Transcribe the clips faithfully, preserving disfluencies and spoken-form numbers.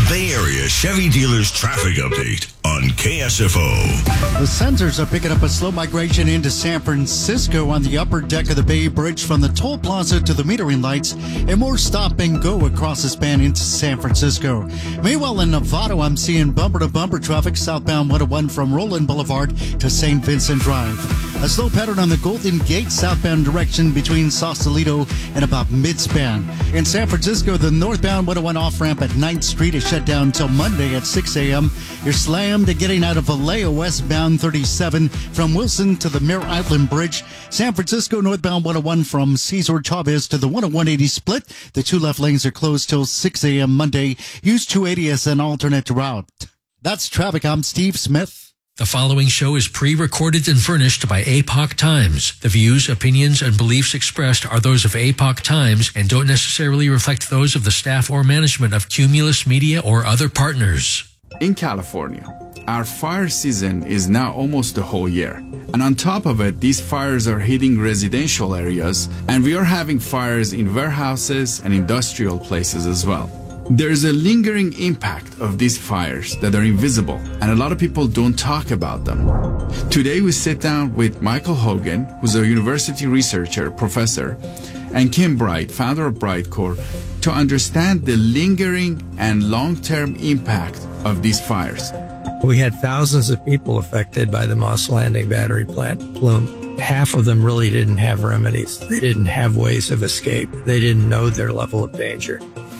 Bay Area Chevy Dealers Traffic Update on K S F O. The sensors are picking up a slow migration into San Francisco on the upper deck of the Bay Bridge from the toll plaza to the metering lights, and more stop and go across the span into San Francisco. Meanwhile, in Novato, I'm seeing bumper-to-bumper traffic southbound one oh one from Roland Boulevard to Saint Vincent Drive. A slow pattern on the Golden Gate southbound direction between Sausalito and about mid-span. In San Francisco, the northbound one oh one off-ramp at ninth Street is shut down until Monday at six a.m. You're slammed to getting out of Vallejo westbound thirty-seven from Wilson to the Mare Island Bridge. San Francisco northbound one oh one from Cesar Chavez to the one oh one eighty split. The two left lanes are closed till six a.m. Monday. Use two eighty as an alternate route. That's traffic. I'm Steve Smith. The following show is pre-recorded and furnished by A P O C Times. The views, opinions, and beliefs expressed are those of A P O C Times and don't necessarily reflect those of the staff or management of Cumulus Media or other partners. In California, our fire season is now almost the whole year. And on top of it, these fires are hitting residential areas, and we are having fires in warehouses and industrial places as well. There is a lingering impact of these fires that are invisible, and a lot of people don't talk about them. Today we sit down with Michael Hogan, who's a university researcher, professor, and Kim Bright, founder of Brightcore, to understand the lingering and long-term impact of these fires. We had thousands of people affected by the Moss Landing battery plant plume. Half of them really didn't have remedies. They didn't have ways of escape. They didn't know their level of danger.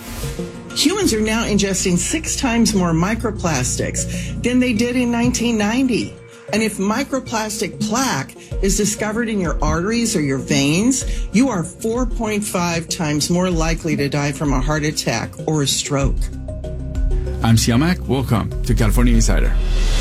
Humans are now ingesting six times more microplastics than they did in nineteen ninety. And if microplastic plaque is discovered in your arteries or your veins, you are four point five times more likely to die from a heart attack or a stroke. I'm Siamak. Welcome to California Insider.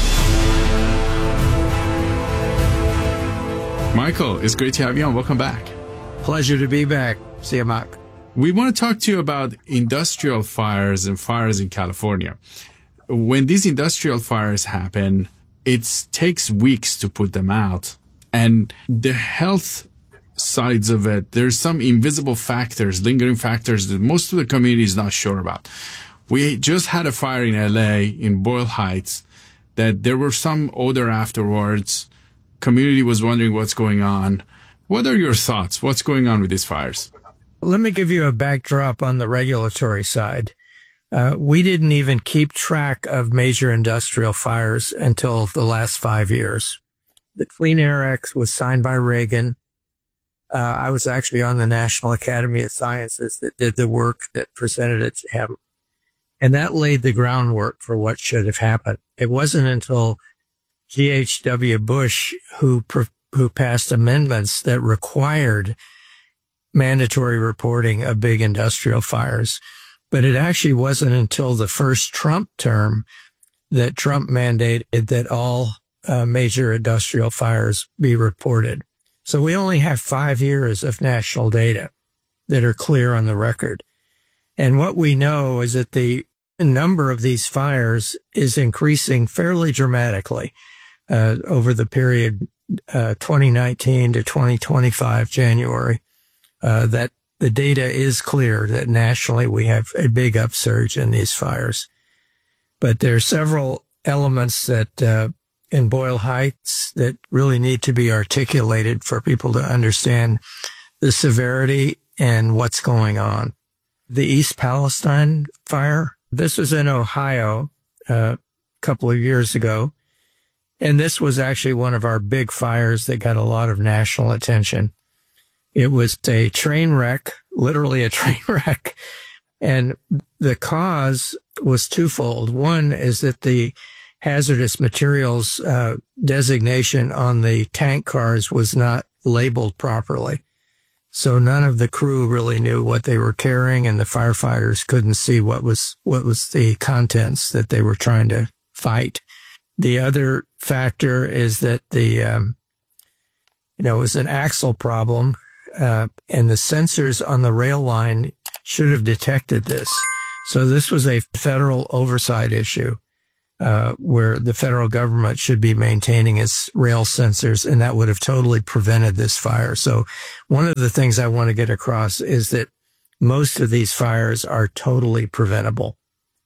Michael, it's great to have you on. Welcome back. Pleasure to be back, Siamak. We want to talk to you about industrial fires and fires in California. When these industrial fires happen, it takes weeks to put them out. And the health sides of it, there's some invisible factors, lingering factors that most of the community is not sure about. We just had a fire in L A, in Boyle Heights, that there were some odor afterwards. Community was wondering what's going on. What are your thoughts? What's going on with these fires? Let me give you a backdrop on the regulatory side. Uh, we didn't even keep track of major industrial fires until the last five years. The Clean Air Act was signed by Reagan. Uh, I was actually on the National Academy of Sciences that did the work that presented it to him. And that laid the groundwork for what should have happened. It wasn't until G H W Bush who, who passed amendments that required mandatory reporting of big industrial fires. But it actually wasn't until the first Trump term that Trump mandated that all uh, major industrial fires be reported. So we only have five years of national data that are clear on the record. And what we know is that the number of these fires is increasing fairly dramatically uh, over the period uh, twenty nineteen to twenty twenty-five, January. Uh, that the data is clear that nationally we have a big upsurge in these fires. But there are several elements that uh, in Boyle Heights that really need to be articulated for people to understand the severity and what's going on. The East Palestine fire, this was in Ohio uh, a couple of years ago. And this was actually one of our big fires that got a lot of national attention. It was a train wreck, literally a train wreck. And the cause was twofold. One is that the hazardous materials uh, designation on the tank cars was not labeled properly. So none of the crew really knew what they were carrying, and the firefighters couldn't see what was what was the contents that they were trying to fight. The other factor is that the um, you know, it was an axle problem. Uh, and the sensors on the rail line should have detected this. So this was a federal oversight issue, uh, where the federal government should be maintaining its rail sensors, and that would have totally prevented this fire. So one of the things I want to get across is that most of these fires are totally preventable.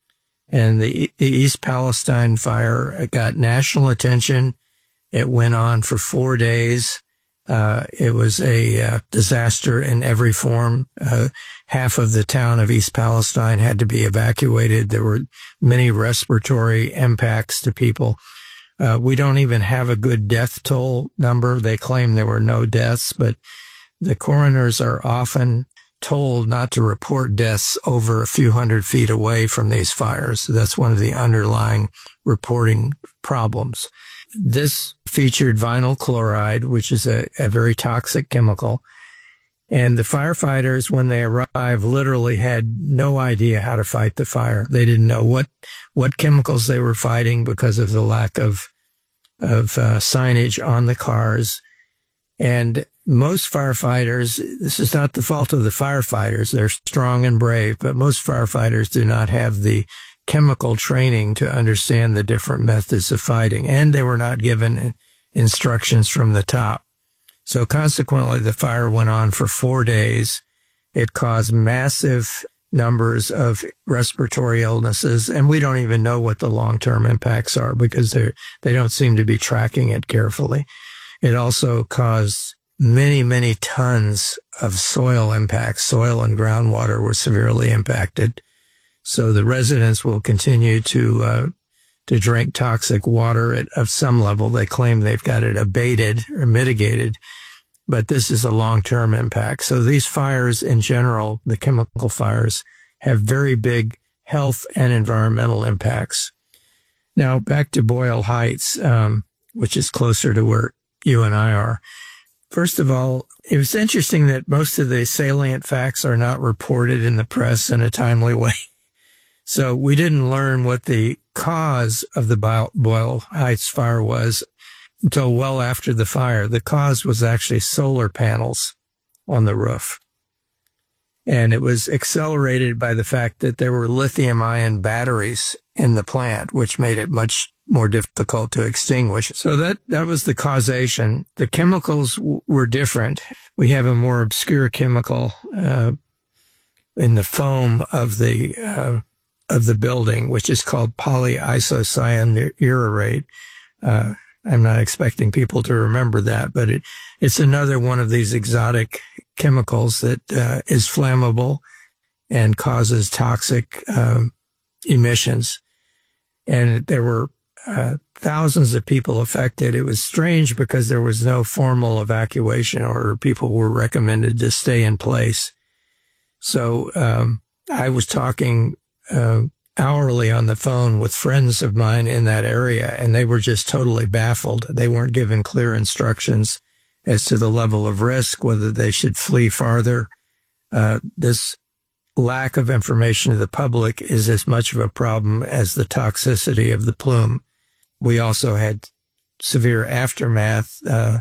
And the, the East Palestine fire got national attention. It went on for four days. Uh, it was a uh, disaster in every form. Uh, half of the town of East Palestine had to be evacuated. There were many respiratory impacts to people. Uh, we don't even have a good death toll number. They claim there were no deaths, but the coroners are often told not to report deaths over a few hundred feet away from these fires. That's one of the underlying reporting problems. This featured vinyl chloride, which is a, a very toxic chemical. And the firefighters, when they arrived, literally had no idea how to fight the fire. They didn't know what, what chemicals they were fighting because of the lack of, of uh, signage on the cars. And most firefighters, this is not the fault of the firefighters. They're strong and brave, but most firefighters do not have the chemical training to understand the different methods of fighting. And they were not given instructions from the top. So consequently, the fire went on for four days. It caused massive numbers of respiratory illnesses, and we don't even know what the long-term impacts are because they they don't seem to be tracking it carefully. It also caused many, many tons of soil impacts. Soil and groundwater were severely impacted. So the residents will continue to uh, to drink toxic water at of some level. They claim they've got it abated or mitigated, but this is a long-term impact. So these fires in general, the chemical fires, have very big health and environmental impacts. Now, back to Boyle Heights, um, which is closer to where you and I are. First of all, it was interesting that most of the salient facts are not reported in the press in a timely way. So we didn't learn what the cause of the Boyle Heights fire was until well after the fire. The cause was actually solar panels on the roof. And it was accelerated by the fact that there were lithium-ion batteries in the plant, which made it much more difficult to extinguish. So that, that was the causation. The chemicals w- were different. We have a more obscure chemical uh, in the foam of the uh, of the building, which is called polyisocyanurate. Uh, I'm not expecting people to remember that, but it, it's another one of these exotic chemicals that uh, is flammable and causes toxic um, emissions. And there were uh, thousands of people affected. It was strange because there was no formal evacuation order. People were recommended to stay in place. So um, I was talking uh, hourly on the phone with friends of mine in that area, and they were just totally baffled. They weren't given clear instructions as to the level of risk, whether they should flee farther. Uh, this lack of information to the public is as much of a problem as the toxicity of the plume. We also had severe aftermath. Uh,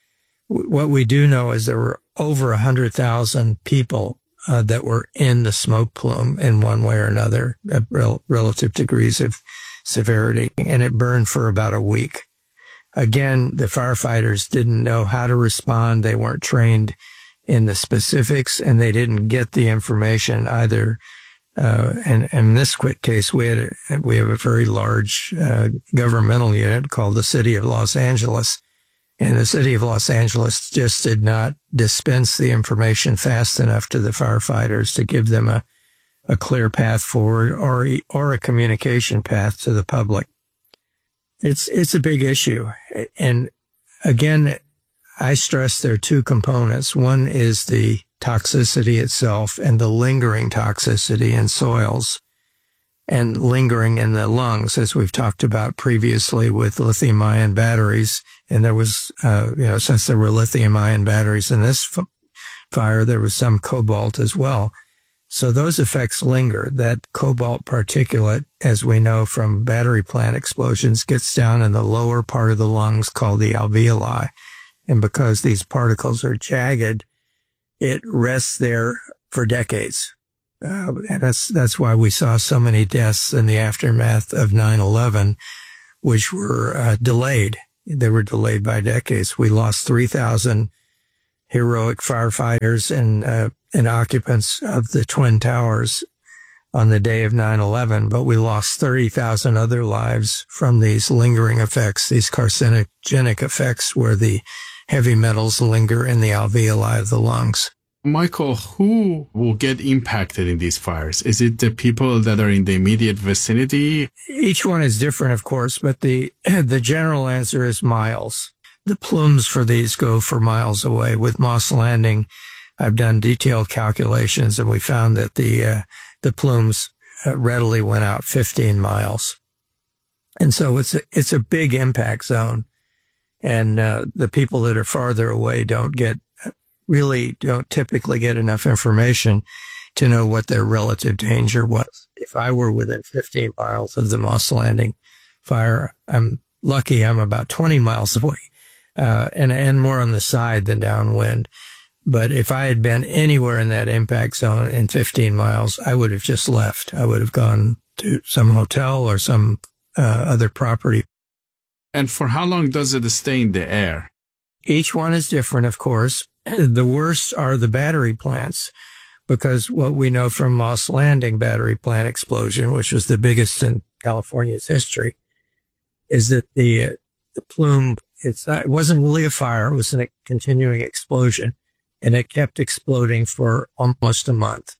w- what we do know is there were over one hundred thousand people uh, that were in the smoke plume in one way or another, at rel- relative degrees of severity, and it burned for about a week. Again, the firefighters didn't know how to respond. They weren't trained in the specifics, and they didn't get the information either. Uh, and, and in this quick case, we had a, we have a very large uh, governmental unit called the City of Los Angeles, and the City of Los Angeles just did not dispense the information fast enough to the firefighters to give them a, a clear path forward or or a communication path to the public. It's it's a big issue, and again, I stress there are two components. One is the toxicity itself and the lingering toxicity in soils and lingering in the lungs, as we've talked about previously with lithium-ion batteries. And there was, uh, you know, since there were lithium-ion batteries in this f- fire, there was some cobalt as well. So those effects linger. That cobalt particulate, as we know from battery plant explosions, gets down in the lower part of the lungs called the alveoli. And because these particles are jagged, it rests there for decades. Uh, and that's, that's why we saw so many deaths in the aftermath of nine eleven, which were uh, delayed. They were delayed by decades. We lost three thousand heroic firefighters and, uh, and occupants of the Twin Towers on the day of nine eleven, but we lost thirty thousand other lives from these lingering effects, these carcinogenic effects where the heavy metals linger in the alveoli of the lungs. Michael, who will get impacted in these fires? Is it the people that are in the immediate vicinity? Each one is different, of course, but the the general answer is miles. The plumes for these go for miles away. With Moss Landing, I've done detailed calculations, and we found that the uh, the plumes uh, readily went out fifteen miles. And so it's a, it's a big impact zone. And uh, the people that are farther away don't get, really don't typically get enough information to know what their relative danger was. If I were within fifteen miles of the Moss Landing fire, I'm lucky I'm about twenty miles away, uh, and, and more on the side than downwind. But if I had been anywhere in that impact zone in fifteen miles, I would have just left. I would have gone to some hotel or some uh, other property. And for how long does it stay in the air? Each one is different, of course. The worst are the battery plants, because what we know from Moss Landing battery plant explosion, which was the biggest in California's history, is that the, uh, the plume, it's not, it wasn't really a fire. It was a continuing explosion. And it kept exploding for almost a month.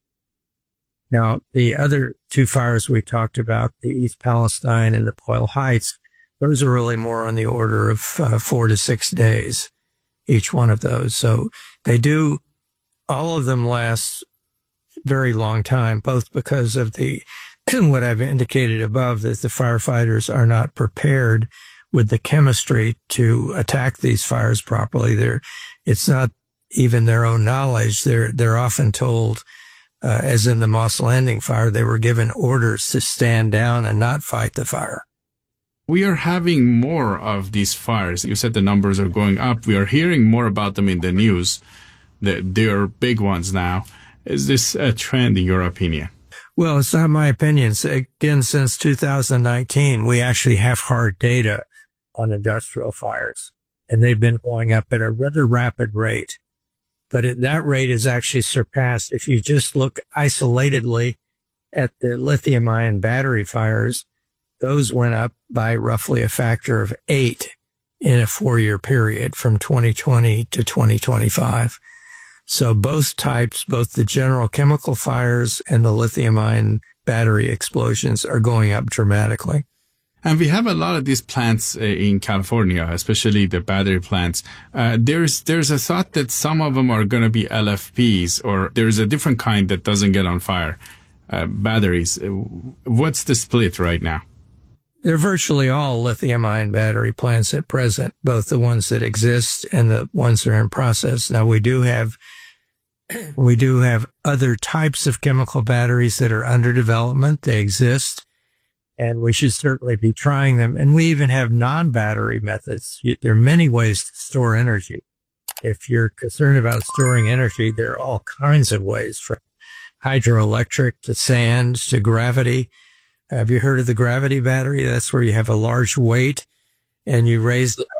Now, the other two fires we talked about, the East Palestine and the Boyle Heights, those are really more on the order of uh, four to six days, each one of those. So they do, all of them last very long time, both because of the, what I've indicated above, that the firefighters are not prepared with the chemistry to attack these fires properly. They're, it's not even their own knowledge. They're, they're often told, uh, as in the Moss Landing fire, they were given orders to stand down and not fight the fire. We are having more of these fires. You said the numbers are going up. We are hearing more about them in the news. They are big ones now. Is this a trend in your opinion? Well, it's not my opinion. Again, since two thousand nineteen, we actually have hard data on industrial fires, and they've been going up at a rather rapid rate. But it, that rate is actually surpassed. If you just look isolatedly at the lithium-ion battery fires, those went up by roughly a factor of eight in a four-year period from twenty twenty to twenty twenty-five. So both types, both the general chemical fires and the lithium-ion battery explosions, are going up dramatically. And we have a lot of these plants uh, in California, especially the battery plants. Uh, there's there's a thought that some of them are going to be L F Ps, or there's a different kind that doesn't get on fire, uh, batteries. What's the split right now? They're virtually all lithium-ion battery plants at present, both the ones that exist and the ones that are in process. Now, we do have we do have other types of chemical batteries that are under development. They exist, and we should certainly be trying them. And we even have non-battery methods. There are many ways to store energy. If you're concerned about storing energy, there are all kinds of ways, from hydroelectric to sand to gravity. Have you heard of the gravity battery? That's where you have a large weight and you raise the,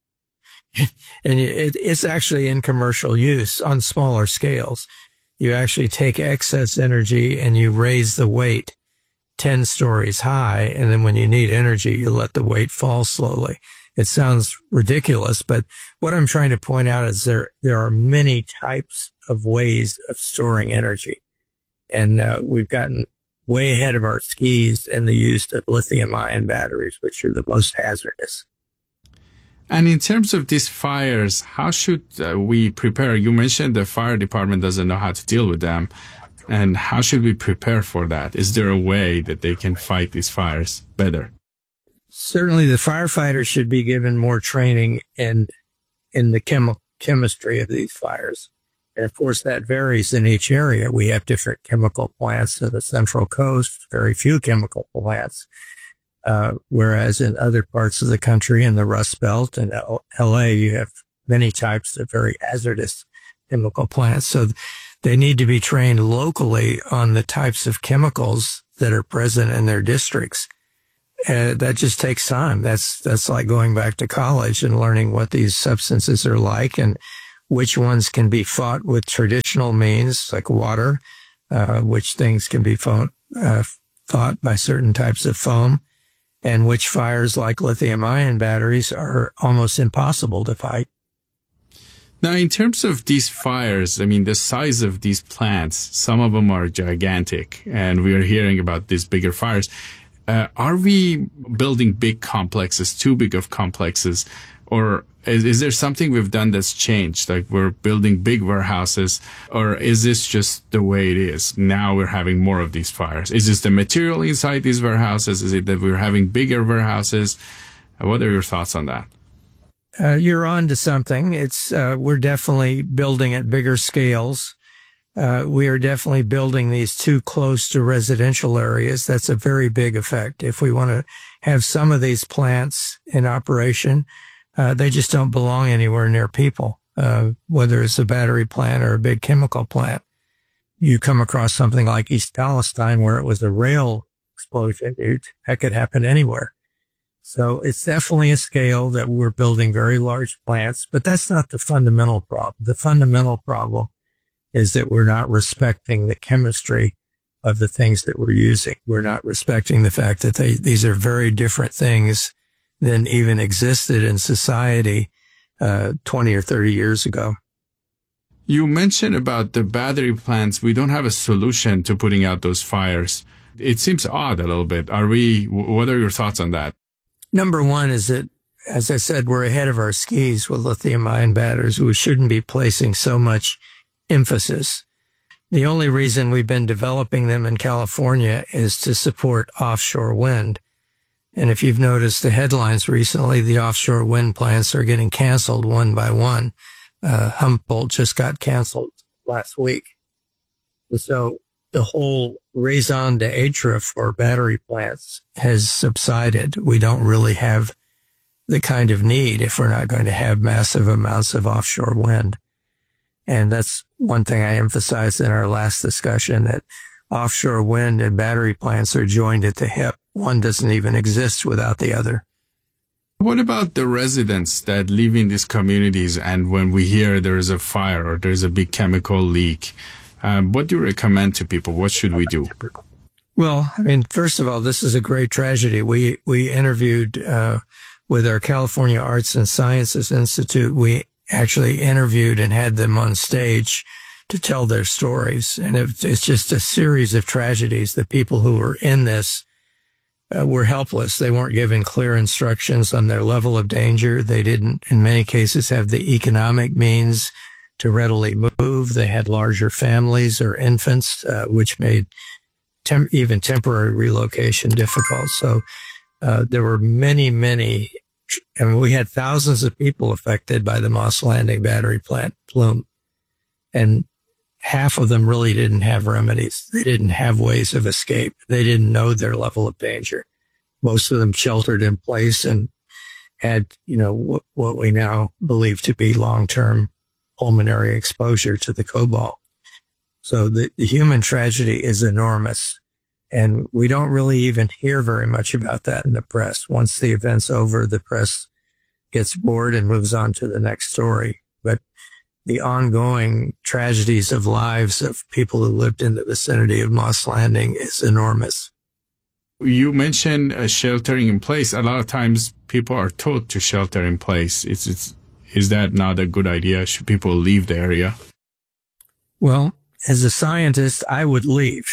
and it, it's actually in commercial use on smaller scales. You actually take excess energy and you raise the weight ten stories high. And then when you need energy, you let the weight fall slowly. It sounds ridiculous, but what I'm trying to point out is there, there are many types of ways of storing energy. And uh, we've gotten way ahead of our skis in the use of lithium-ion batteries, which are the most hazardous. And in terms of these fires, how should uh, we prepare? You mentioned the fire department doesn't know how to deal with them. And how should we prepare for that? Is there a way that they can fight these fires better? Certainly the firefighters should be given more training in, in the chemi- chemistry of these fires. And of course, that varies in each area. We have different chemical plants in the Central Coast, very few chemical plants. Uh, whereas in other parts of the country, in the Rust Belt and L A, you have many types of very hazardous chemical plants. So they need to be trained locally on the types of chemicals that are present in their districts. Uh, that just takes time. That's, that's like going back to college and learning what these substances are like and which ones can be fought with traditional means like water, uh, which things can be fought uh, fought by certain types of foam, and which fires like lithium-ion batteries are almost impossible to fight. Now, in terms of these fires, I mean, the size of these plants, some of them are gigantic, and we are hearing about these bigger fires. Uh, are we building big complexes, too big of complexes, or is, is there something we've done that's changed? Like we're building big warehouses, or is this just the way it is? Now we're having more of these fires. Is this the material inside these warehouses? Is it that we're having bigger warehouses? Uh, what are your thoughts on that? Uh, you're on to something. It's, uh, we're definitely building at bigger scales. Uh, we are definitely building these too close to residential areas. That's a very big effect. If we want to have some of these plants in operation, uh, they just don't belong anywhere near people, uh, whether it's a battery plant or a big chemical plant. You come across something like East Palestine where it was a rail explosion. It, that could happen anywhere. So it's definitely a scale that we're building very large plants, but that's not the fundamental problem. The fundamental problem is that we're not respecting the chemistry of the things that we're using. We're not respecting the fact that they, these are very different things than even existed in society uh, twenty or thirty years ago. You mentioned about the battery plants. We don't have a solution to putting out those fires. It seems odd a little bit. Are we, what are your thoughts on that? Number one is that, as I said, we're ahead of our skis with lithium-ion batteries. We shouldn't be placing so much emphasis. The only reason we've been developing them in California is to support offshore wind. And if you've noticed the headlines recently, the offshore wind plants are getting canceled one by one. Uh, Humboldt just got canceled last week. So the whole raison d'etre for battery plants has subsided. We don't really have the kind of need if we're not going to have massive amounts of offshore wind. And that's one thing I emphasized in our last discussion, that offshore wind and battery plants are joined at the hip. One doesn't even exist without the other. What about the residents that live in these communities, and when we hear there is a fire or there's a big chemical leak, um, what do you recommend to people? What should we do? Well, I mean, first of all, this is a great tragedy. We we interviewed uh, with our California Arts and Sciences Institute. We actually interviewed and had them on stage to tell their stories. And it, it's just a series of tragedies. The people who were in this uh, were helpless. They weren't given clear instructions on their level of danger. They didn't, in many cases, have the economic means to readily move. They had larger families or infants, uh, which made tem- even temporary relocation difficult. So uh, there were many, many I mean, we had thousands of people affected by the Moss Landing battery plant plume, and half of them really didn't have remedies. They didn't have ways of escape. They didn't know their level of danger. Most of them sheltered in place and had, you know, what, what we now believe to be long-term pulmonary exposure to the cobalt. So the, the human tragedy is enormous. And we don't really even hear very much about that in the press. Once the event's over, the press gets bored and moves on to the next story. But the ongoing tragedies of lives of people who lived in the vicinity of Moss Landing is enormous. You mentioned uh, sheltering in place. A lot of times people are told to shelter in place. It's, it's, is that not a good idea? Should people leave the area? Well, as a scientist, I would leave.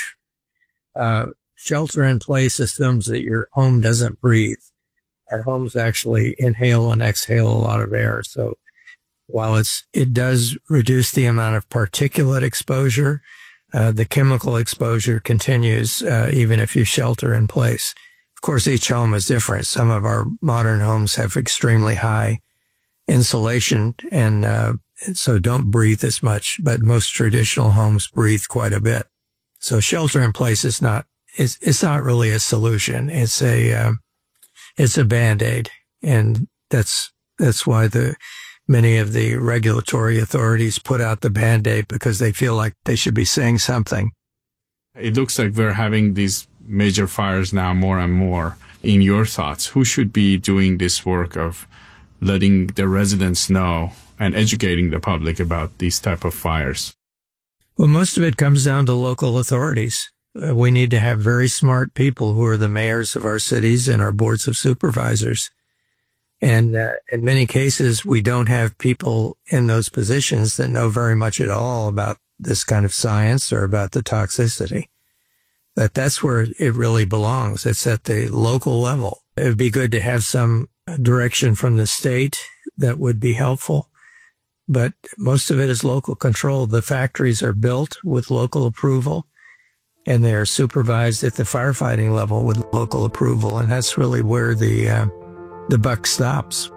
Uh, shelter in place assumes that your home doesn't breathe. Our homes actually inhale and exhale a lot of air. So while it's, it does reduce the amount of particulate exposure, uh, the chemical exposure continues, uh, even if you shelter in place. Of course, each home is different. Some of our modern homes have extremely high insulation and, uh, so don't breathe as much, but most traditional homes breathe quite a bit. So shelter in place is not, it's, it's not really a solution. It's a, um, it's a Band-Aid. And that's, that's why the, many of the regulatory authorities put out the Band-Aid, because they feel like they should be saying something. It looks like we're having these major fires now more and more. In your thoughts, who should be doing this work of letting the residents know and educating the public about these type of fires? Well, most of it comes down to local authorities. Uh, we need to have very smart people who are the mayors of our cities and our boards of supervisors. And uh, in many cases, we don't have people in those positions that know very much at all about this kind of science or about the toxicity. But that's where it really belongs. It's at the local level. It would be good to have some direction from the state that would be helpful. But most of it is local control. The factories are built with local approval, and they are supervised at the firefighting level with local approval. And that's really where the uh, the buck stops.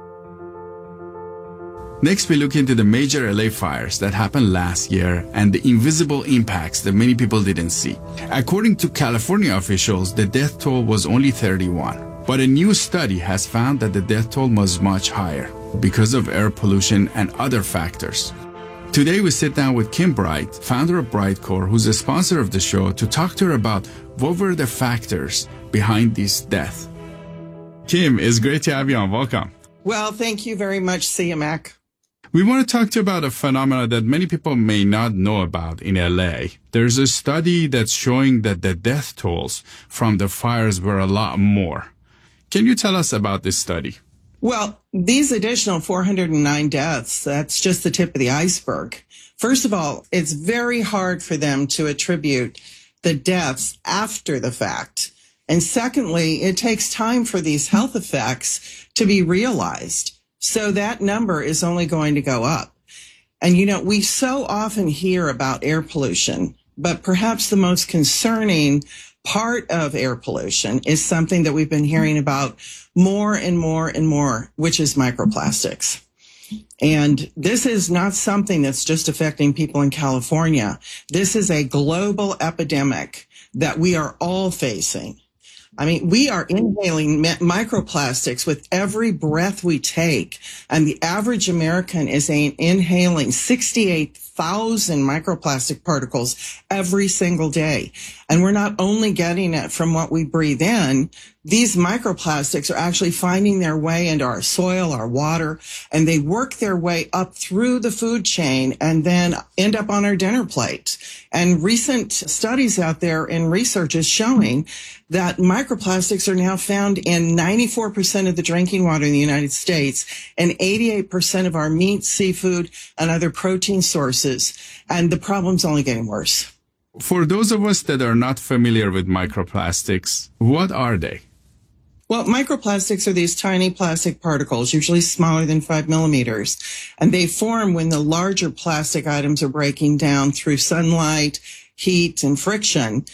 Next, we look into the major L A fires that happened last year and the invisible impacts that many people didn't see. According to California officials, the death toll was only thirty-one. But a new study has found that the death toll was much higher because of air pollution and other factors. Today, we sit down with Kim Bright, founder of BrightCore, who's a sponsor of the show, to talk to her about what were the factors behind this death. Kim, it's great to have you on. Welcome. Well, thank you very much, C M A C. We want to talk to you about a phenomenon that many people may not know about in L A. There's a study that's showing that the death tolls from the fires were a lot more. Can you tell us about this study? Well, these additional four hundred nine deaths, that's just the tip of the iceberg. First of all, it's very hard for them to attribute the deaths after the fact. And secondly, it takes time for these health effects to be realized. So that number is only going to go up. And, you know, we so often hear about air pollution, but perhaps the most concerning part of air pollution is something that we've been hearing about more and more and more, which is microplastics. And this is not something that's just affecting people in California. This is a global epidemic that we are all facing. I mean, we are inhaling microplastics with every breath we take, and the average American is inhaling sixty-eight thousand microplastic particles every single day. And we're not only getting it from what we breathe in, these microplastics are actually finding their way into our soil, our water, and they work their way up through the food chain and then end up on our dinner plate. And recent studies out there in research is showing that microplastics are now found in ninety-four percent of the drinking water in the United States and eighty-eight percent of our meat, seafood, and other protein sources. And the problem's only getting worse. For those of us that are not familiar with microplastics, what are they? Well, microplastics are these tiny plastic particles, usually smaller than five millimeters, and they form when the larger plastic items are breaking down through sunlight, heat, and friction.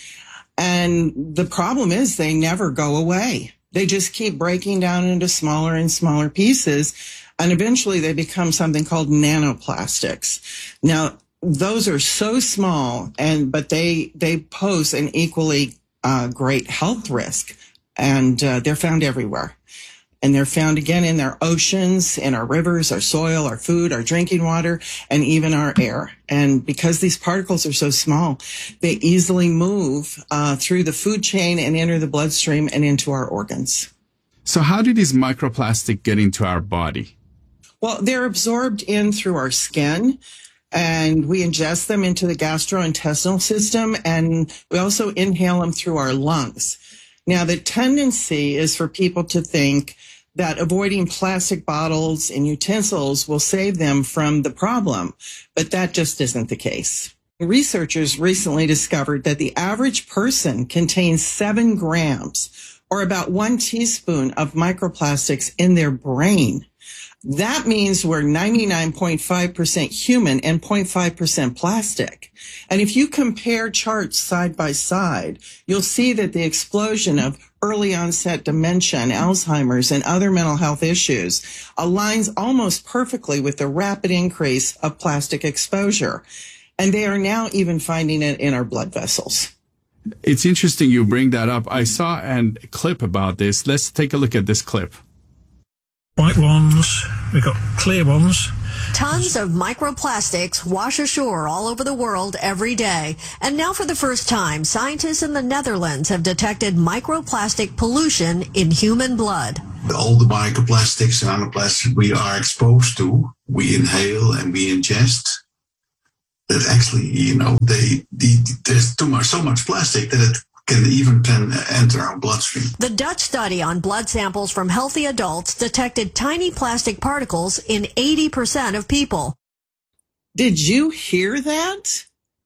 And the problem is they never go away. They just keep breaking down into smaller and smaller pieces, and eventually they become something called nanoplastics. Now, those are so small, and but they they pose an equally uh, great health risk. And uh, they're found everywhere. And they're found again in our oceans, in our rivers, our soil, our food, our drinking water, and even our air. And because these particles are so small, they easily move uh, through the food chain and enter the bloodstream and into our organs. So how do these microplastics get into our body? Well, they're absorbed in through our skin, and we ingest them into the gastrointestinal system, and we also inhale them through our lungs. Now, the tendency is for people to think that avoiding plastic bottles and utensils will save them from the problem, but that just isn't the case. Researchers recently discovered that the average person contains seven grams, or about one teaspoon of microplastics in their brain. That means we're ninety-nine point five percent human and zero point five percent plastic. And if you compare charts side by side, you'll see that the explosion of early onset dementia and Alzheimer's and other mental health issues aligns almost perfectly with the rapid increase of plastic exposure. And they are now even finding it in our blood vessels. It's interesting you bring that up. I saw a clip about this. Let's take a look at this clip. White ones, we've got clear ones. Tons of microplastics wash ashore all over the world every day. And now for the first time, scientists in the Netherlands have detected microplastic pollution in human blood. All the microplastics and nanoplastics we are exposed to, we inhale and we ingest. that actually, you know, they, they there's too much, so much plastic that it can even can enter our bloodstream. The Dutch study on blood samples from healthy adults detected tiny plastic particles in eighty percent of people. Did you hear that?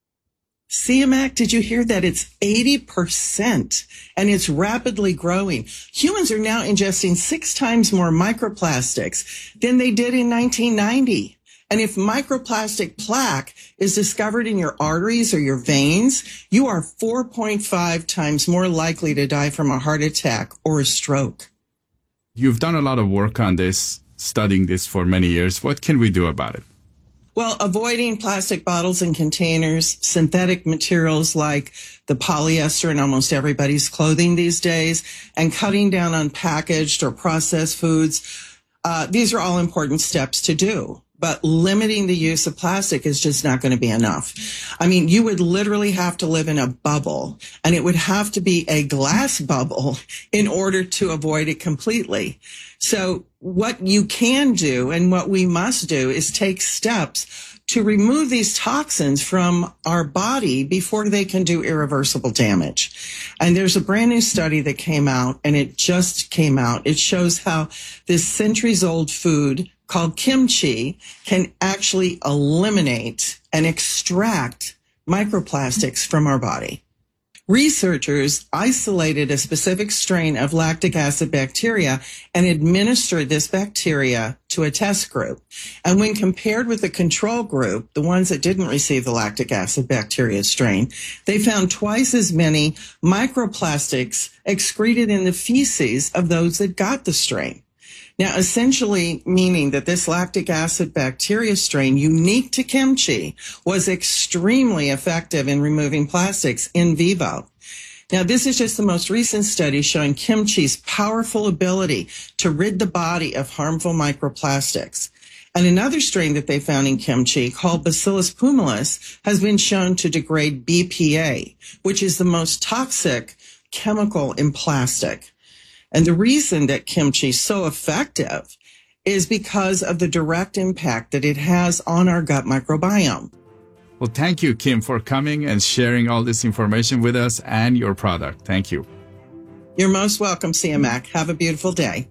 C M A C, did you hear that? It's eighty percent, and it's rapidly growing. Humans are now ingesting six times more microplastics than they did in nineteen ninety. And if microplastic plaque is discovered in your arteries or your veins, you are four point five times more likely to die from a heart attack or a stroke. You've done a lot of work on this, studying this for many years. What can we do about it? Well, avoiding plastic bottles and containers, synthetic materials like the polyester in almost everybody's clothing these days, and cutting down on packaged or processed foods, uh, these are all important steps to do. But limiting the use of plastic is just not going to be enough. I mean, you would literally have to live in a bubble, and it would have to be a glass bubble in order to avoid it completely. So what you can do and what we must do is take steps to remove these toxins from our body before they can do irreversible damage. And there's a brand new study that came out, and it just came out. It shows how this centuries-old food called kimchi can actually eliminate and extract microplastics from our body. Researchers isolated a specific strain of lactic acid bacteria and administered this bacteria to a test group. And when compared with the control group, the ones that didn't receive the lactic acid bacteria strain, they found twice as many microplastics excreted in the feces of those that got the strain. Now, essentially meaning that this lactic acid bacteria strain, unique to kimchi, was extremely effective in removing plastics in vivo. Now, this is just the most recent study showing kimchi's powerful ability to rid the body of harmful microplastics. And another strain that they found in kimchi, called Bacillus pumilus, has been shown to degrade B P A, which is the most toxic chemical in plastic. And the reason that kimchi is so effective is because of the direct impact that it has on our gut microbiome. Well, thank you, Kim, for coming and sharing all this information with us and your product. Thank you. You're most welcome, C M A C. Have a beautiful day.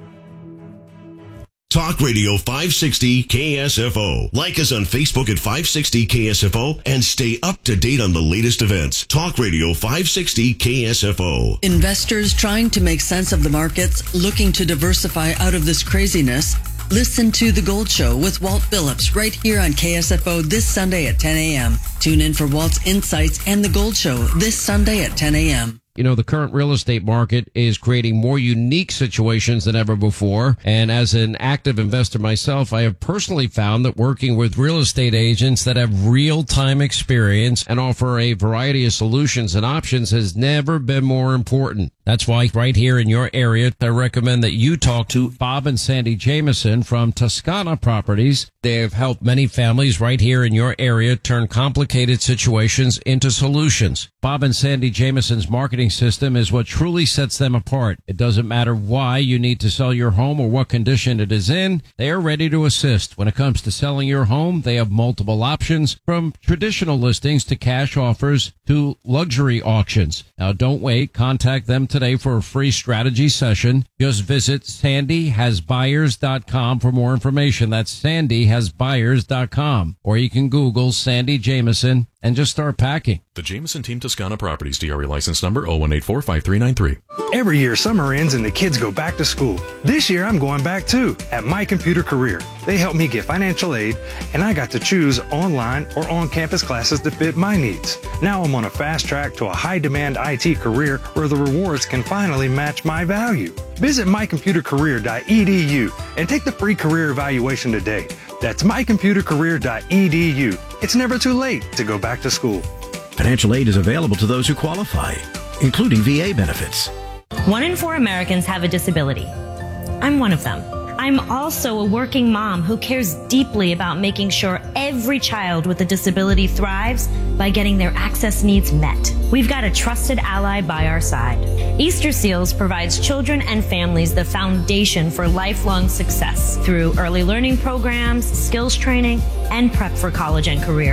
Talk Radio five sixty K S F O. Like us on Facebook at five sixty K S F O and stay up to date on the latest events. Talk Radio five sixty K S F O. Investors trying to make sense of the markets, looking to diversify out of this craziness. Listen to The Gold Show with Walt Phillips right here on K S F O this Sunday at ten a.m. Tune in for Walt's Insights and The Gold Show this Sunday at ten a.m. You know, the current real estate market is creating more unique situations than ever before. And as an active investor myself, I have personally found that working with real estate agents that have real-time experience and offer a variety of solutions and options has never been more important. That's why right here in your area, I recommend that you talk to Bob and Sandy Jameson from Toscana Properties. They have helped many families right here in your area turn complicated situations into solutions. Bob and Sandy Jameson's marketing system is what truly sets them apart. It doesn't matter why you need to sell your home or what condition it is in. They are ready to assist. When it comes to selling your home, they have multiple options from traditional listings to cash offers to luxury auctions. Now, don't wait. Contact them today for a free strategy session. Just visit sandy has buyers dot com for more information. That's sandy has buyers dot com. Or you can Google Sandy Jameson and just start packing. The Jameson Team Toscana Properties, D R E license number zero one eight four five three nine three. Every year, summer ends and the kids go back to school. This year, I'm going back too at My Computer Career. They helped me get financial aid, and I got to choose online or on-campus classes that fit my needs. Now I'm on a fast track to a high-demand I T career where the rewards can finally match my value. Visit my computer career dot e d u and take the free career evaluation today. That's my computer career dot e d u. It's never too late to go back to school. Financial aid is available to those who qualify, including V A benefits. One in four Americans have a disability. I'm one of them. I'm also a working mom who cares deeply about making sure every child with a disability thrives by getting their access needs met. We've got a trusted ally by our side. Easter Seals provides children and families the foundation for lifelong success through early learning programs, skills training, and prep for college and career.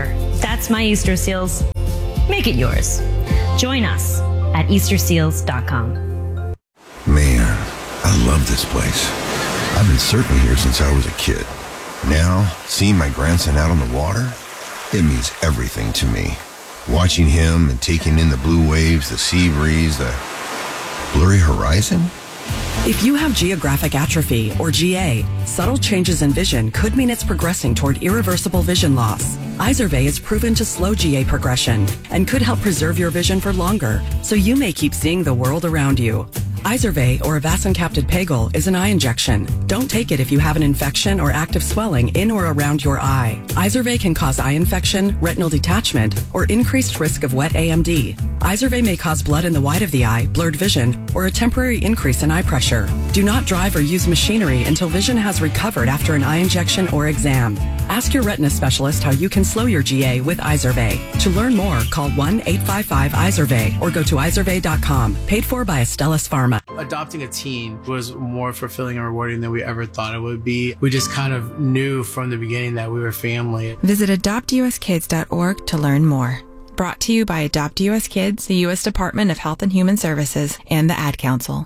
That's my Easter Seals. Make it yours. Join us at Easter Seals dot com. Man, I love this place. I've been surfing here since I was a kid. Now, seeing my grandson out on the water, it means everything to me. Watching him and taking in the blue waves, the sea breeze, the blurry horizon. If you have geographic atrophy, or G A, subtle changes in vision could mean it's progressing toward irreversible vision loss. Izervay is proven to slow G A progression and could help preserve your vision for longer, so you may keep seeing the world around you. Izervay, or avacincaptad pegol, is an eye injection. Don't take it if you have an infection or active swelling in or around your eye. Izervay can cause eye infection, retinal detachment, or increased risk of wet A M D. Izervay may cause blood in the white of the eye, blurred vision, or a temporary increase in eye pressure. Do not drive or use machinery until vision has recovered after an eye injection or exam. Ask your retina specialist how you can slow your G A with Izervay. To learn more, call one eight five five Izervay or go to Izervay dot com. Paid for by Astellas Pharma. Adopting a teen was more fulfilling and rewarding than we ever thought it would be. We just kind of knew from the beginning that we were family. Visit adopt u s kids dot org to learn more. Brought to you by Adopt U S Kids, the U S Department of Health and Human Services, and the Ad Council.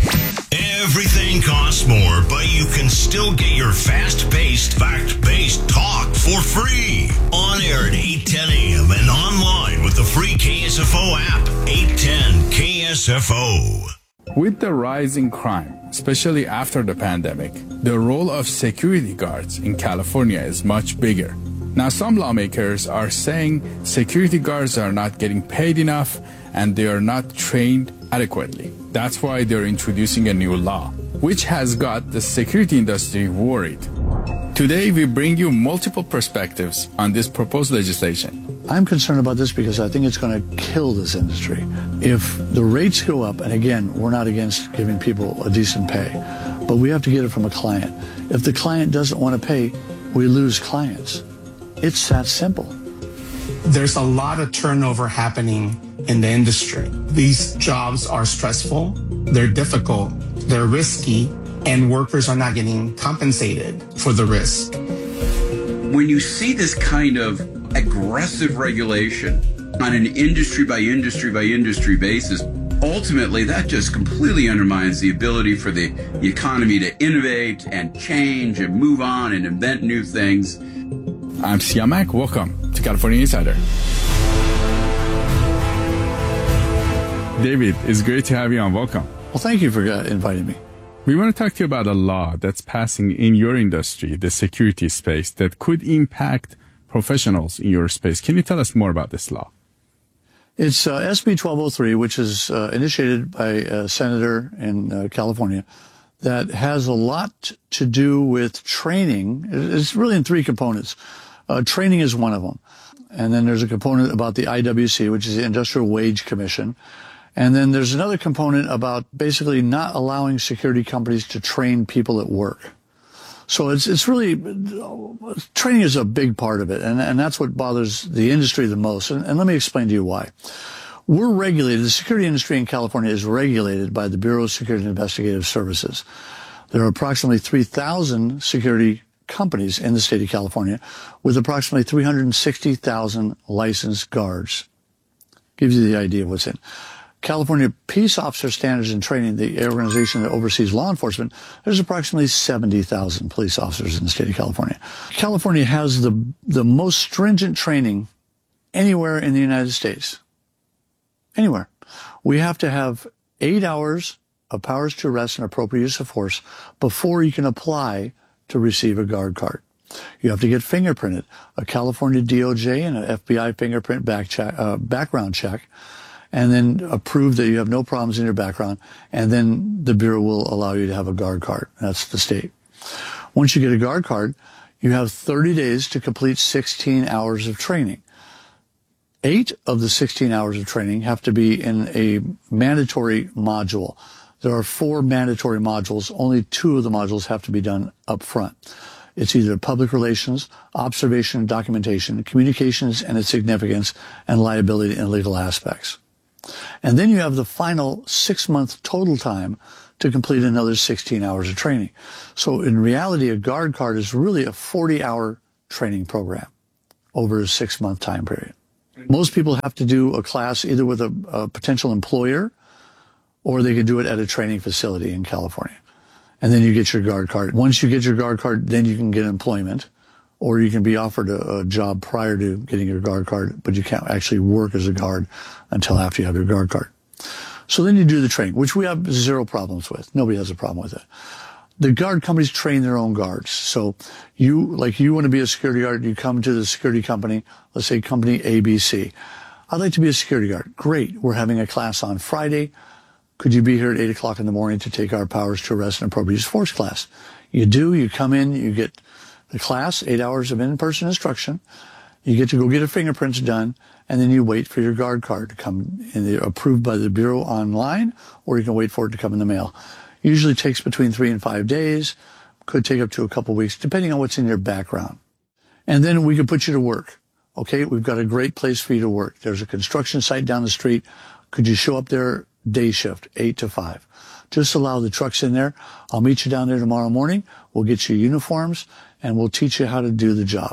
Everything costs more, but you can still get your fast-paced, fact-based talk for free. On air at eight ten a.m. and online with the free K S F O app. eight ten K S F O. With the rise in crime, especially after the pandemic, the role of security guards in California is much bigger. Now, some lawmakers are saying security guards are not getting paid enough and they are not trained adequately. That's why they're introducing a new law, which has got the security industry worried. Today, we bring you multiple perspectives on this proposed legislation. I'm concerned about this because I think it's going to kill this industry. If the rates go up, and again, we're not against giving people a decent pay, but we have to get it from a client. If the client doesn't want to pay, we lose clients. It's that simple. There's a lot of turnover happening in the industry. These jobs are stressful, they're difficult, they're risky, and workers are not getting compensated for the risk. When you see this kind of aggressive regulation on an industry by industry by industry basis, ultimately that just completely undermines the ability for the economy to innovate and change and move on and invent new things. I'm Siamak. Welcome to California Insider. David, it's great to have you on. Welcome. Well, thank you for uh, inviting me. We want to talk to you about a law that's passing in your industry, the security space, that could impact professionals in your space. Can you tell us more about this law? It's uh, S B twelve oh three, which is uh, initiated by a senator in uh, California, that has a lot to do with training. It's really in three components. Uh, training is one of them. And then there's a component about the I W C, which is the Industrial Wage Commission. And then there's another component about basically not allowing security companies to train people at work. So it's it's really, training is a big part of it, and, and that's what bothers the industry the most. And, and let me explain to you why. We're regulated, the security industry in California is regulated by the Bureau of Security and Investigative Services. There are approximately three thousand security companies in the state of California with approximately three hundred sixty thousand licensed guards. Gives you the idea of what's in. California Peace Officer Standards and Training, the organization that oversees law enforcement, there's approximately seventy thousand police officers in the state of California. California has the, the most stringent training anywhere in the United States. Anywhere. We have to have eight hours of powers to arrest and appropriate use of force before you can apply to receive a guard card. You have to get fingerprinted, a California D O J and an F B I fingerprint back check, uh, background check, and then approve that you have no problems in your background, and then the Bureau will allow you to have a guard card. That's the state. Once you get a guard card, you have thirty days to complete sixteen hours of training. Eight of the sixteen hours of training have to be in a mandatory module. There are four mandatory modules. Only two of the modules have to be done up front. It's either public relations, observation and documentation, communications and its significance, and liability and legal aspects. And then you have the final six-month total time to complete another sixteen hours of training. So in reality, a guard card is really a forty-hour training program. over a six-month time period. Most people have to do a class either with a, a potential employer or they can do it at a training facility in California. And then you get your guard card. Once you get your guard card, then you can get employment, or you can be offered a, a job prior to getting your guard card, but you can't actually work as a guard until after you have your guard card. So then you do the training, which we have zero problems with. Nobody has a problem with it. The guard companies train their own guards. So you, like you want to be a security guard, you come to the security company, let's say company A B C. I'd like to be a security guard. Great. We're having a class on Friday. Could you be here at eight o'clock in the morning to take our powers to arrest and appropriate use of force class? You do. You come in, you get the class, eight hours of in-person instruction. You get to go get your fingerprints done, and then you wait for your guard card to come in, approved by the Bureau online, or you can wait for it to come in the mail. Usually takes between three and five days. Could take up to a couple weeks, depending on what's in your background. And then we can put you to work. Okay, we've got a great place for you to work. There's a construction site down the street. Could you show up there day shift, eight to five? Just allow the trucks in there. I'll meet you down there tomorrow morning. We'll get you uniforms, and we'll teach you how to do the job.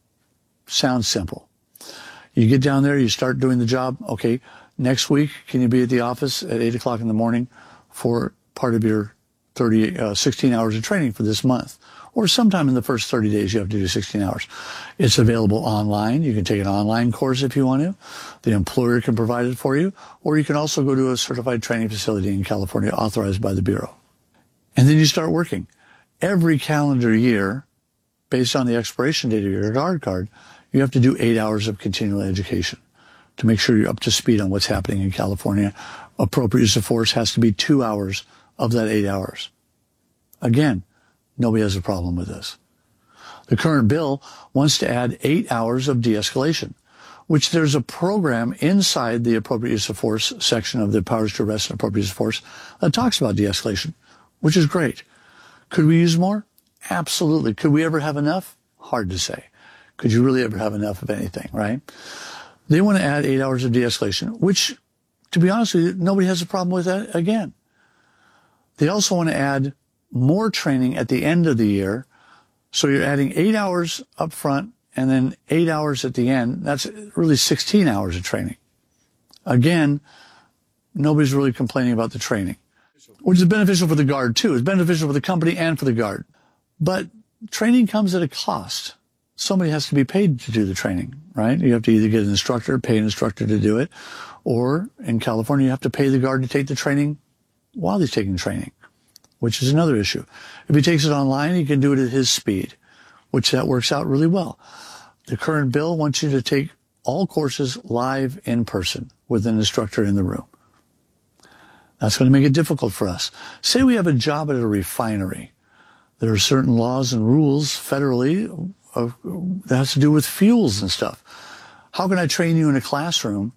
Sounds simple. You get down there, you start doing the job. Okay, next week, can you be at the office at eight o'clock in the morning for part of your thirty, uh, sixteen hours of training for this month? Or sometime in the first thirty days, you have to do sixteen hours. It's available online. You can take an online course if you want to. The employer can provide it for you. Or you can also go to a certified training facility in California authorized by the Bureau. And then you start working. Every calendar year, based on the expiration date of your guard card, you have to do eight hours of continual education to make sure you're up to speed on what's happening in California. Appropriate use of force has to be two hours of that eight hours. Again, nobody has a problem with this. The current bill wants to add eight hours of de-escalation, which there's a program inside the appropriate use of force section of the powers to arrest and appropriate use of force that talks about de-escalation, which is great. Could we use more? Absolutely. Could we ever have enough? Hard to say. Could you really ever have enough of anything, right? They want to add eight hours of de-escalation, which, to be honest with you, nobody has a problem with that again. They also want to add more training at the end of the year. So you're adding eight hours up front and then eight hours at the end. That's really sixteen hours of training. Again, nobody's really complaining about the training, which is beneficial for the guard too. It's beneficial for the company and for the guard. But training comes at a cost. Somebody has to be paid to do the training, right? You have to either get an instructor, pay an instructor to do it, or in California, you have to pay the guard to take the training while he's taking training, which is another issue. If he takes it online, he can do it at his speed, which that works out really well. The current bill wants you to take all courses live in person with an instructor in the room. That's going to make it difficult for us. Say we have a job at a refinery. There are certain laws and rules federally of, that has to do with fuels and stuff. How can I train you in a classroom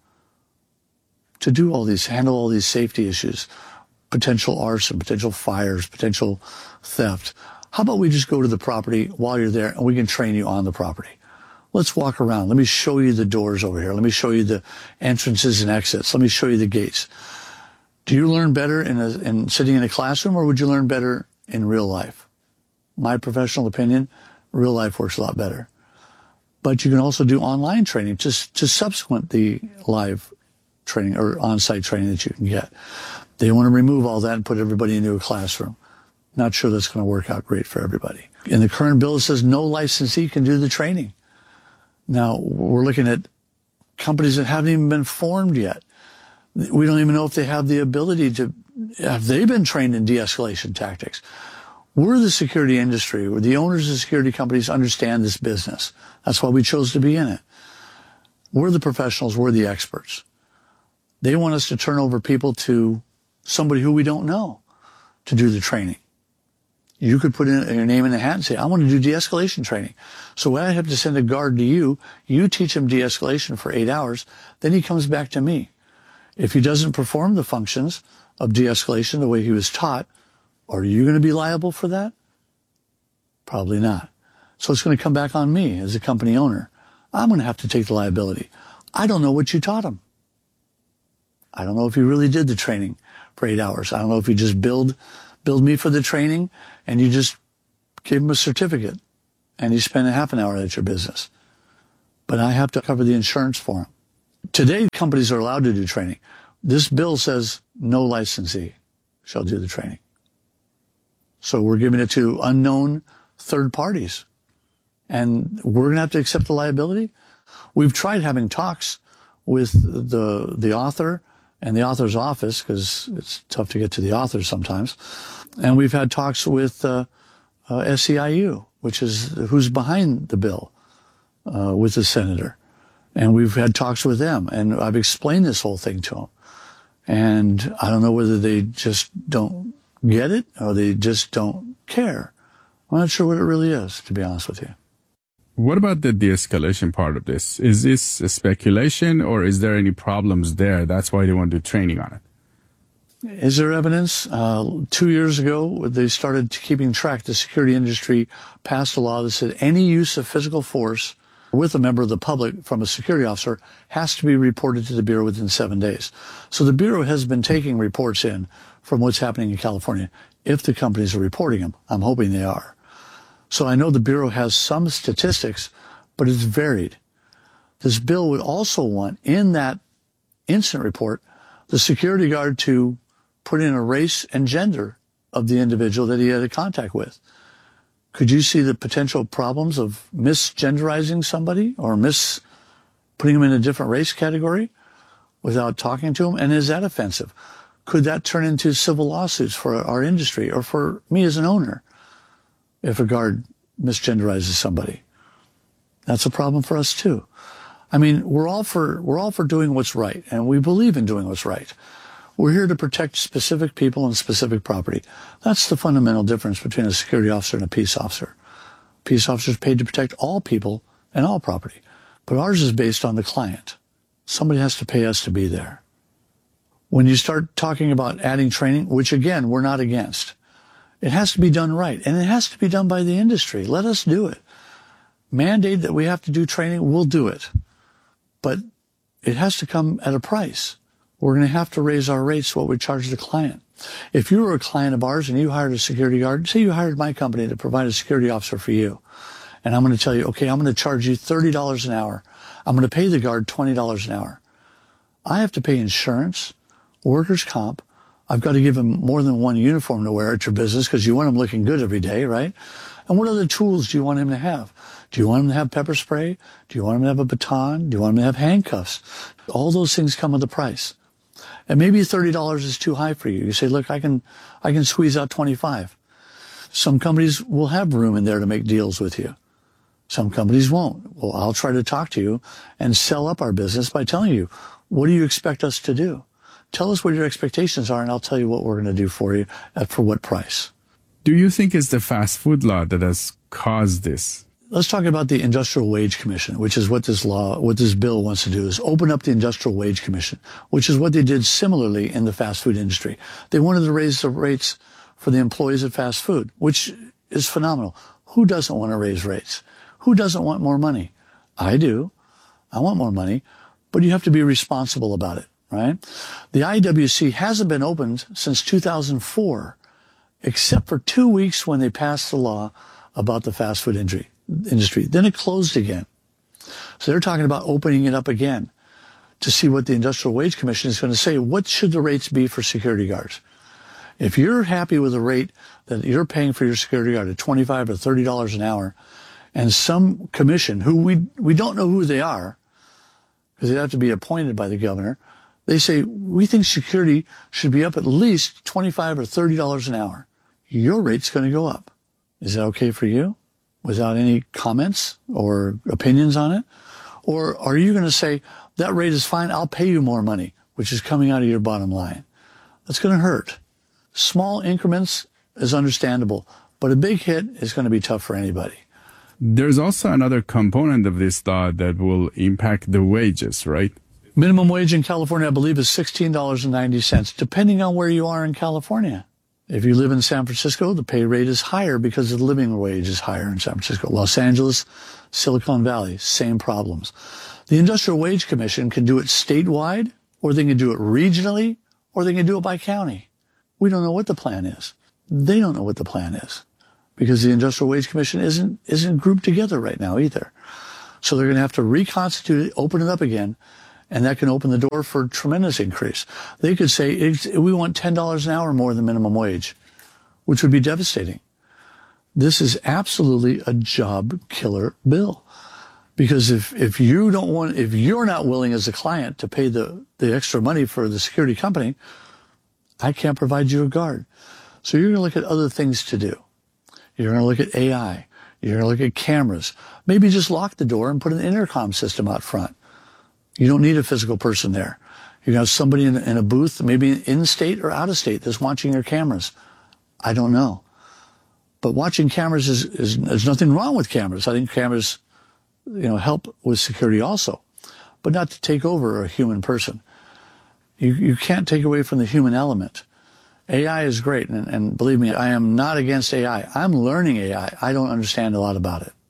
to do all these, handle all these safety issues? Potential arson, potential fires, potential theft. How about we just go to the property while you're there and we can train you on the property? Let's walk around. Let me show you the doors over here. Let me show you the entrances and exits. Let me show you the gates. Do you learn better in, a, in sitting in a classroom, or would you learn better in real life? My professional opinion, real life works a lot better. But you can also do online training to, to subsequent the live training or on-site training that you can get. They want to remove all that and put everybody into a classroom. Not sure that's going to work out great for everybody. In the current bill, it says no licensee can do the training. Now, we're looking at companies that haven't even been formed yet. We don't even know if they have the ability to, have they been trained in de-escalation tactics? We're the security industry. We're the owners of security companies understand this business. That's why we chose to be in it. We're the professionals. We're the experts. They want us to turn over people to somebody who we don't know to do the training. You could put in your name in the hat and say, I want to do de-escalation training. So when I have to send a guard to you, you teach him de-escalation for eight hours, then he comes back to me. If he doesn't perform the functions of de-escalation the way he was taught, are you going to be liable for that? Probably not. So it's going to come back on me as a company owner. I'm going to have to take the liability. I don't know what you taught him. I don't know if you really did the training for eight hours. I don't know if you just billed, billed me for the training and you just gave him a certificate and you spent a half an hour at your business. but I have to cover the insurance for them. Today, companies are allowed to do training. This bill says no licensee shall do the training. So we're giving it to unknown third parties. And we're going to have to accept the liability. We've tried having talks with the the author and the author's office, because it's tough to get to the author sometimes. And we've had talks with uh, uh, S E I U, which is who's behind the bill, uh, with the senator. And we've had talks with them, and I've explained this whole thing to them. And I don't know whether they just don't get it or they just don't care. I'm not sure what it really is, to be honest with you. What about the de-escalation part of this? Is this a speculation, or is there any problems there? That's why they want to do training on it. Is there evidence? Uh, two years ago, they started keeping track. The security industry passed a law that said any use of physical force with a member of the public from a security officer has to be reported to the Bureau within seven days. So the Bureau has been taking reports in from what's happening in California, if the companies are reporting them. I'm hoping they are. So I know the Bureau has some statistics, but it's varied. This bill would also want in that incident report the security guard to put in a race and gender of the individual that he had a contact with. Could you see the potential problems of misgenderizing somebody or mis putting them in a different race category without talking to them? And is that offensive? Could that turn into civil lawsuits for our industry or for me as an owner if a guard misgenderizes somebody? That's a problem for us too. I mean, we're all for we're all for doing what's right, and we believe in doing what's right. We're here to protect specific people and specific property. That's the fundamental difference between a security officer and a peace officer. Peace officers paid to protect all people and all property, but ours is based on the client. Somebody has to pay us to be there. When you start talking about adding training, which again, we're not against, it has to be done right, and it has to be done by the industry. Let us do it. Mandate that we have to do training, we'll do it. But it has to come at a price. We're going to have to raise our rates, what we charge the client. If you were a client of ours and you hired a security guard, say you hired my company to provide a security officer for you, and I'm going to tell you, okay, I'm going to charge you thirty dollars an hour. I'm going to pay the guard twenty dollars an hour. I have to pay insurance, workers' comp. I've got to give him more than one uniform to wear at your business because you want him looking good every day, right? And what other tools do you want him to have? Do you want him to have pepper spray? Do you want him to have a baton? Do you want him to have handcuffs? All those things come with a price. And maybe thirty dollars is too high for you. You say, look, I can, I can squeeze out twenty-five. Some companies will have room in there to make deals with you. Some companies won't. Well, I'll try to talk to you and sell up our business by telling you, what do you expect us to do? Tell us what your expectations are, and I'll tell you what we're going to do for you at for what price. Do you think it's the fast food law that has caused this? Let's talk about the Industrial Wage Commission, which is what this law, what this bill wants to do, is open up the Industrial Wage Commission, which is what they did similarly in the fast food industry. They wanted to raise the rates for the employees at fast food, which is phenomenal. Who doesn't want to raise rates? Who doesn't want more money? I do. I want more money, but you have to be responsible about it, right? The I W C hasn't been opened since two thousand four, except for two weeks when they passed the law about the fast food industry. industry. Then it closed again. So they're talking about opening it up again to see what the Industrial Wage Commission is going to say. What should the rates be for security guards? If you're happy with the rate that you're paying for your security guard at twenty-five or thirty dollars an hour, and some commission, who we, we don't know who they are, because they'd have to be appointed by the governor, they say, we think security should be up at least twenty-five or thirty dollars an hour. Your rate's going to go up. Is that okay for you? Without any comments or opinions on it? Or are you going to say, that rate is fine, I'll pay you more money, which is coming out of your bottom line? That's going to hurt. Small increments is understandable, but a big hit is going to be tough for anybody. There's also another component of this law that will impact the wages, right? Minimum wage in California, I believe, is sixteen dollars and ninety cents, depending on where you are in California. If you live in San Francisco, the pay rate is higher because the living wage is higher in San Francisco. Los Angeles, Silicon Valley, same problems. The Industrial Wage Commission can do it statewide, or they can do it regionally, or they can do it by county. We don't know what the plan is. They don't know what the plan is because the Industrial Wage Commission isn't, isn't grouped together right now either. So they're going to have to reconstitute it, open it up again, and that can open the door for a tremendous increase. They could say, we want ten dollars an hour more than minimum wage, which would be devastating. This is absolutely a job killer bill. Because if, if you don't want, if you're not willing as a client to pay the, the extra money for the security company, I can't provide you a guard. So you're going to look at other things to do. You're going to look at A I. You're going to look at cameras. Maybe just lock the door and put an intercom system out front. You don't need a physical person there. You have somebody in, in a booth, maybe in state or out of state, that's watching your cameras. I don't know. But watching cameras is, is, there's nothing wrong with cameras. I think cameras, you know, help with security also, but not to take over a human person. You, you can't take away from the human element. A I is great, and, and believe me, I am not against A I. I'm learning A I. I don't understand a lot about it.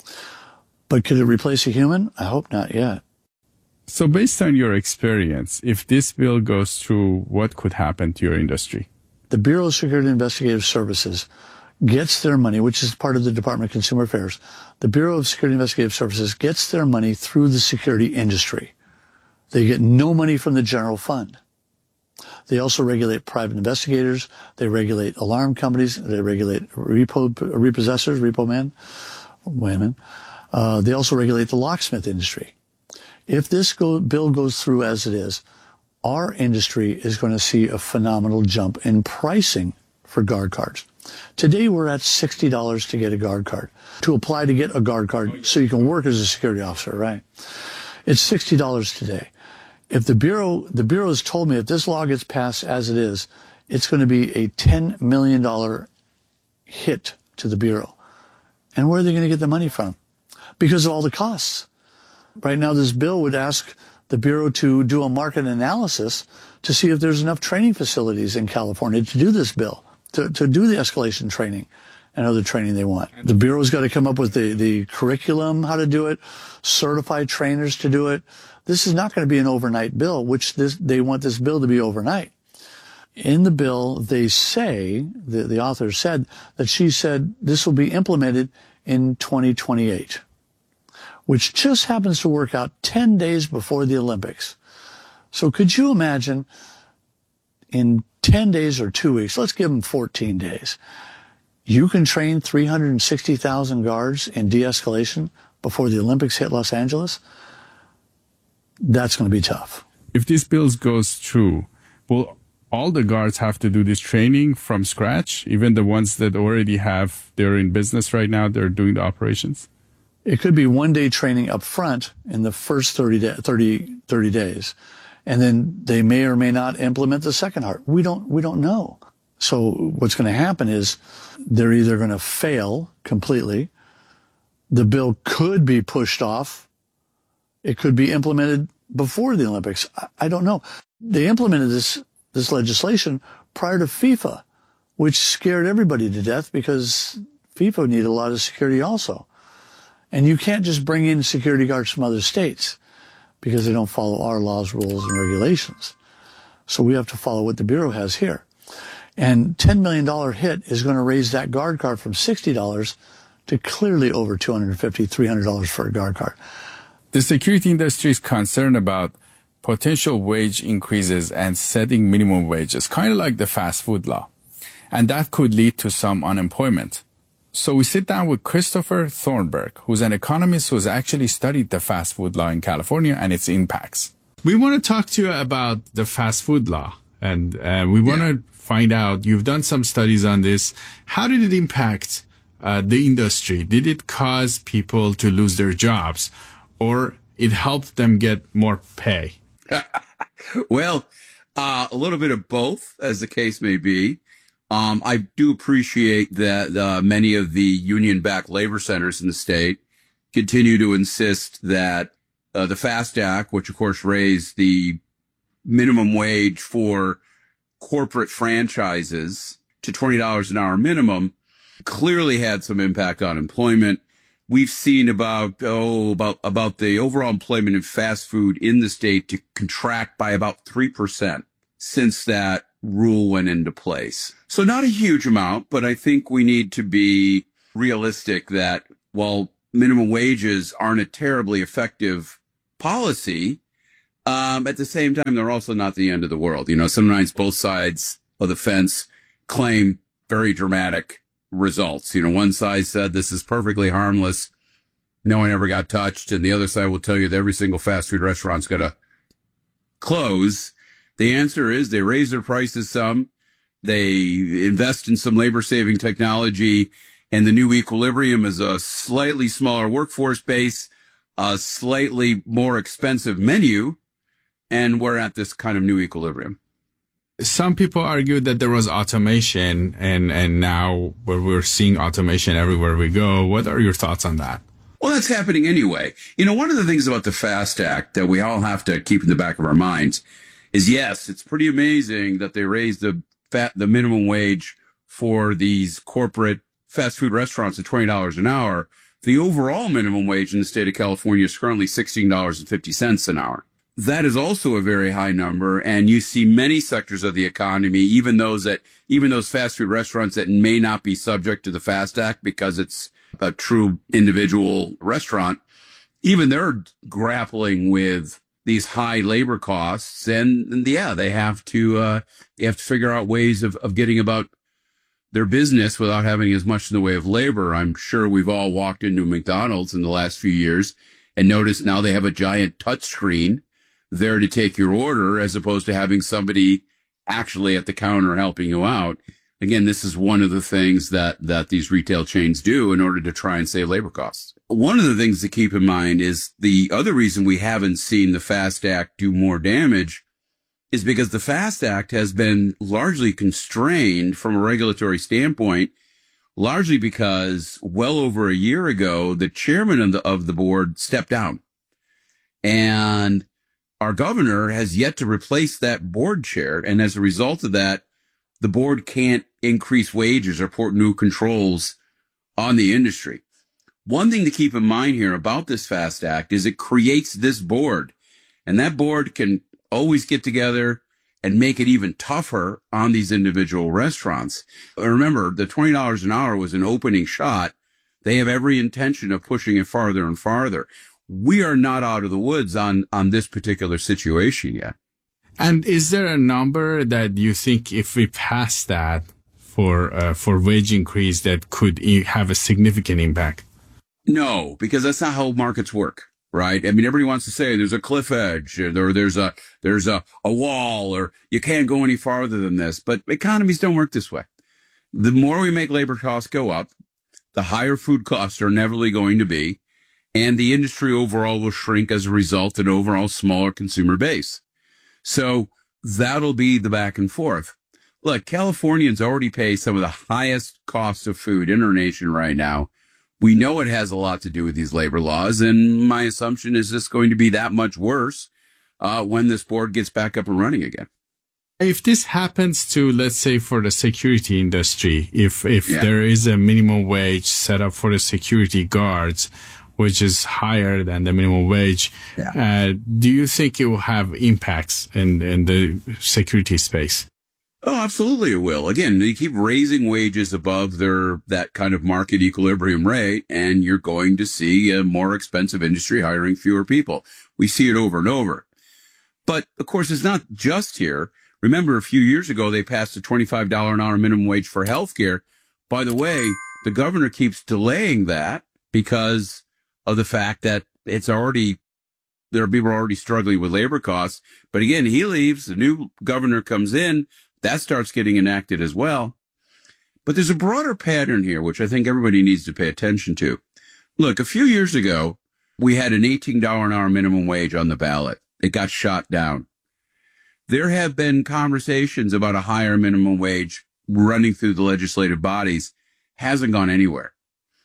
But could it replace a human? I hope not yet. So based on your experience, if this bill goes through, what could happen to your industry? The Bureau of Security Investigative Services gets their money, which is part of the Department of Consumer Affairs. The Bureau of Security Investigative Services gets their money through the security industry. They get no money from the general fund. They also regulate private investigators. They regulate alarm companies. They regulate repo, repossessors, repo men, women. Uh, they also regulate the locksmith industry. If this go, bill goes through as it is, our industry is going to see a phenomenal jump in pricing for guard cards. Today, we're at sixty dollars to get a guard card, to apply to get a guard card so you can work as a security officer, right? It's sixty dollars today. If the Bureau, the Bureau has told me if this law gets passed as it is, it's going to be a ten million dollars hit to the Bureau. And where are they going to get the money from? Because of all the costs. Right now, this bill would ask the Bureau to do a market analysis to see if there's enough training facilities in California to do this bill, to, to do the escalation training and other training they want. The Bureau's got to come up with the, the curriculum, how to do it, certified trainers to do it. This is not going to be an overnight bill, which this, they want this bill to be overnight. In the bill, they say, the, the author said, that she said this will be implemented in twenty twenty-eight, which just happens to work out ten days before the Olympics. So could you imagine in ten days or two weeks, let's give them fourteen days, you can train three hundred sixty thousand guards in de-escalation before the Olympics hit Los Angeles? That's going to be tough. If this bill goes through, will all the guards have to do this training from scratch? Even the ones that already have, they're in business right now, they're doing the operations? It could be one day training up front in the first thirty, day, thirty, thirty days. And then they may or may not implement the second part. We don't, we don't know. So what's going to happen is they're either going to fail completely. The bill could be pushed off. It could be implemented before the Olympics. I, I don't know. They implemented this, this legislation prior to FIFA, which scared everybody to death because FIFA needed a lot of security also. And you can't just bring in security guards from other states because they don't follow our laws, rules, and regulations. So we have to follow what the Bureau has here. And ten million dollars hit is going to raise that guard card from sixty dollars to clearly over two hundred fifty dollars, three hundred dollars for a guard card. The security industry is concerned about potential wage increases and setting minimum wages, kind of like the fast food law. And that could lead to some unemployment. So we sit down with Christopher Thornburg, who's an economist who's actually studied the fast food law in California and its impacts. We want to talk to you about the fast food law. And uh, we want to yeah. find out, you've done some studies on this. How did it impact uh, the industry? Did it cause people to lose their jobs? Or it helped them get more pay? Well, uh, a little bit of both, as the case may be. Um, I do appreciate that uh, many of the union-backed labor centers in the state continue to insist that uh, the FAST Act, which of course raised the minimum wage for corporate franchises to twenty dollars an hour minimum, clearly had some impact on employment. We've seen about, oh, about, about the overall employment in fast food in the state to contract by about three percent since that rule went into place. So not a huge amount, but I think we need to be realistic that while minimum wages aren't a terribly effective policy. Um, at the same time, they're also not the end of the world. You know, sometimes both sides of the fence claim very dramatic results. You know, one side said this is perfectly harmless. No one ever got touched. And the other side will tell you that every single fast food restaurant's got to close. The answer is they raise their prices some. They invest in some labor saving technology, and the new equilibrium is a slightly smaller workforce base, a slightly more expensive menu. And we're at this kind of new equilibrium. Some people argue that there was automation, and, and now we're seeing automation everywhere we go. What are your thoughts on that? Well, that's happening anyway. You know, one of the things about the FAST Act that we all have to keep in the back of our minds is, yes, it's pretty amazing that they raised the fat, the minimum wage for these corporate fast food restaurants at twenty dollars an hour. The overall minimum wage in the state of California is currently sixteen dollars and fifty cents an hour. That is also a very high number. And you see many sectors of the economy, even those that, even those fast food restaurants that may not be subject to the FAST Act because it's a true individual restaurant, even they're grappling with these high labor costs. And, and yeah, they have to, uh, they have to figure out ways of, of getting about their business without having as much in the way of labor. I'm sure we've all walked into McDonald's in the last few years and noticed now they have a giant touch screen there to take your order as opposed to having somebody actually at the counter helping you out. Again, this is one of the things that, that these retail chains do in order to try and save labor costs. One of the things to keep in mind is the other reason we haven't seen the FAST Act do more damage is because the FAST Act has been largely constrained from a regulatory standpoint, largely because well over a year ago, the chairman of the, of the board stepped down. And our governor has yet to replace that board chair. And as a result of that, the board can't increase wages or put new controls on the industry. One thing to keep in mind here about this FAST Act is it creates this board, and that board can always get together and make it even tougher on these individual restaurants. Remember, the twenty dollars an hour was an opening shot. They have every intention of pushing it farther and farther. We are not out of the woods on, on this particular situation yet. And is there a number that you think if we pass that for, uh, for wage increase that could have a significant impact? No, because that's not how markets work, right? I mean, everybody wants to say there's a cliff edge or there's a, there's a, a wall or you can't go any farther than this, but economies don't work this way. The more we make labor costs go up, the higher food costs are inevitably going to be, and the industry overall will shrink as a result of an overall smaller consumer base. So that'll be the back and forth. Look, Californians already pay some of the highest costs of food in our nation right now. We know it has a lot to do with these labor laws, and my assumption is this going to be that much worse uh, when this board gets back up and running again. If this happens to, let's say, for the security industry, if if yeah. there is a minimum wage set up for the security guards, which is higher than the minimum wage, yeah. uh, do you think it will have impacts in, in the security space? Oh, absolutely it will. Again, they keep raising wages above their that kind of market equilibrium rate, and you're going to see a more expensive industry hiring fewer people. We see it over and over. But, of course, it's not just here. Remember, a few years ago, they passed a twenty-five dollars an hour minimum wage for healthcare. By the way, the governor keeps delaying that because of the fact that it's already, there are people already struggling with labor costs. But again, he leaves, the new governor comes in, that starts getting enacted as well. But there's a broader pattern here, which I think everybody needs to pay attention to. Look, a few years ago, we had an eighteen dollars an hour minimum wage on the ballot. It got shot down. There have been conversations about a higher minimum wage running through the legislative bodies. Hasn't gone anywhere.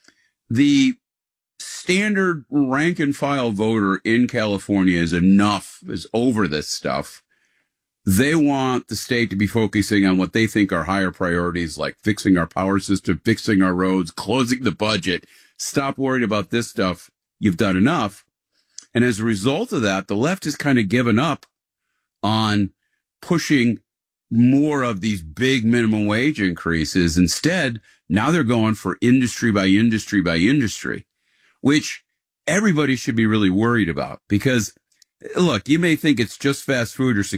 The standard rank and file voter in California is enough, is over this stuff. They want the state to be focusing on what they think are higher priorities, like fixing our power system, fixing our roads, closing the budget. Stop worrying about this stuff. You've done enough. And as a result of that, the left has kind of given up on pushing more of these big minimum wage increases. Instead, now they're going for industry by industry by industry. which everybody should be really worried about because, look, you may think it's just fast food or